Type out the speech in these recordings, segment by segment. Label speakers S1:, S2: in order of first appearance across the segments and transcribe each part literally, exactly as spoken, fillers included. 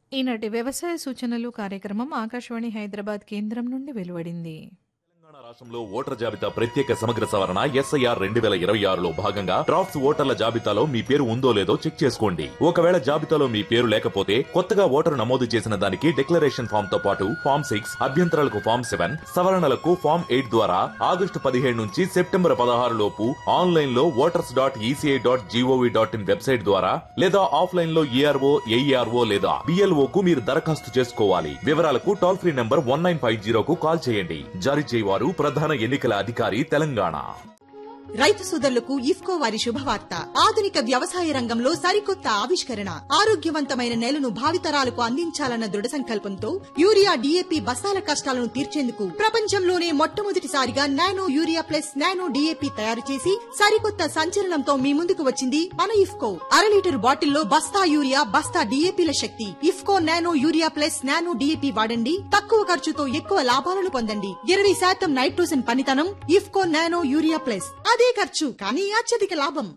S1: ఈనాటి వ్యవసాయ సూచనలు కార్యక్రమం ఆకాశవాణి హైదరాబాద్ కేంద్రం నుండి వెలువడింది.
S2: తెలంగాణ రాష్ట్రంలో ఓటర్ జాబితా ప్రత్యేక సమగ్ర సవరణ ఎస్ఐఆర్ రెండు వేల ఇరవై ఆరులో భాగంగా డ్రాఫ్ట్స్ ఓటర్ల జాబితాలో మీ పేరు ఉందో లేదో చెక్ చేసుకోండి. ఒకవేళ జాబితాలో మీ పేరు లేకపోతే కొత్తగా ఓటరు నమోదు చేసిన దానికి డిక్లరేషన్ ఫామ్ తో పాటు ఫామ్ సిక్స్ అభ్యంతరాలకు ఫామ్ సెవెన్ సవరణలకు ఫామ్ ఎయిట్ ద్వారా ఆగస్టు పదిహేడు నుంచి సెప్టెంబర్ పదహారు లోపు ఆన్లైన్ లో voters dot ECI dot GOV dot in website ద్వారా లేదా ఆఫ్లైన్ లో ఈఆర్ఓ ఏఈఆర్ఓ లేదా బిఎల్ఓ కు మీరు దరఖాస్తు చేసుకోవాలి. వివరాలకు toll free number one nine five జీరోకు call చేయండి. జారీ చేయవారు ప్రధాన ఎన్నికల అధికారి తెలంగాణ.
S3: రైతు సోదరులకు ఇఫ్కో వారి శుభవార్త. ఆధునిక వ్యవసాయ రంగంలో సరికొత్త ఆవిష్కరణ, ఆరోగ్యవంతమైన నేలను భావితరాలకు అందించాలన్న దృఢ సంకల్పంతో యూరియా డీఏపీ బస్తాల కష్టాలను తీర్చేందుకు ప్రపంచంలోనే మొట్టమొదటిసారిగా nano urea plus nano DAP తయారు చేసి సరికొత్త సంచలనంతో మీ ముందుకు వచ్చింది మన ఇఫ్కో. అర లీటర్ బాటిల్లో బస్తా యూరియా బస్తా డీఏపీల శక్తి. IFFCO nano urea plus nano DAP వాడండి. తక్కువ ఖర్చుతో ఎక్కువ లాభాలను పొందండి. ఇరవై శాతం నైట్రోజన్ పనితనం. IFFCO nano urea plus. అదే ఖర్చు కానీ అత్యధిక లాభం.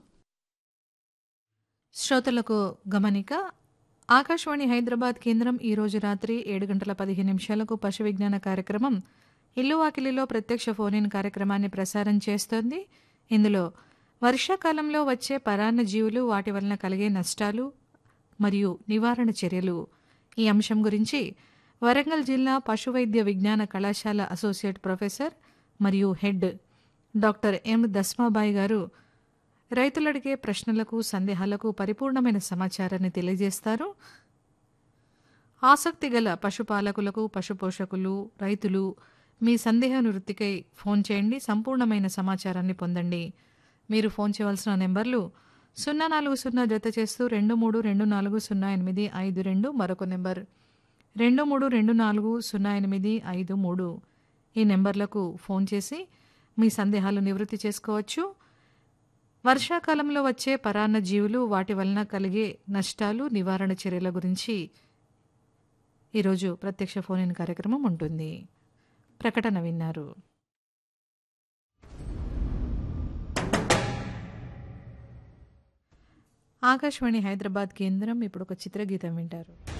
S1: శ్రోతలకు గమనిక. ఆకాశవాణి హైదరాబాద్ కేంద్రం ఈ రోజు రాత్రి ఏడు గంటల పదిహేను నిమిషాలకు పశు విజ్ఞాన కార్యక్రమం ఇల్లు వాకిలిలో ప్రత్యక్ష ఫోన్ ఇన్ కార్యక్రమాన్ని ప్రసారం చేస్తోంది. ఇందులో వర్షాకాలంలో వచ్చే పరాన్న జీవులు, వాటి వలన కలిగే నష్టాలు మరియు నివారణ చర్యలు, ఈ అంశం గురించి వరంగల్ జిల్లా పశువైద్య విజ్ఞాన కళాశాల అసోసియేట్ ప్రొఫెసర్ మరియు హెడ్ డాక్టర్ ఎం దస్మాబాయి గారు రైతులడిగే ప్రశ్నలకు, సందేహాలకు పరిపూర్ణమైన సమాచారాన్ని తెలియజేస్తారు. ఆసక్తి గల పశుపాలకులకు, పశుపోషకులు, రైతులు మీ సందేహ నివృత్తికై ఫోన్ చేయండి. సంపూర్ణమైన సమాచారాన్ని పొందండి. మీరు ఫోన్ చేయవలసిన నెంబర్లు సున్నా నాలుగు సున్నా జత చేస్తూ రెండు మూడు రెండు నాలుగు సున్నా ఎనిమిది ఐదు రెండు, మరొక నెంబర్ రెండు మూడు రెండు నాలుగు సున్నా ఎనిమిది ఐదు మూడు. ఈ నెంబర్లకు ఫోన్ చేసి మీ సందేహాలు నివృత్తి చేసుకోవచ్చు. వర్షాకాలంలో వచ్చే పరాన్న జీవులు, వాటి వలన కలిగే నష్టాలు, నివారణ చర్యల గురించి ఈరోజు ప్రత్యక్ష ఫోన్ ఇన్ కార్యక్రమం ఉంటుంది. ప్రకటన విన్నారు. ఆకాశవాణి హైదరాబాద్ కేంద్రం ఇప్పుడు ఒక చిత్రగీతం వింటారు.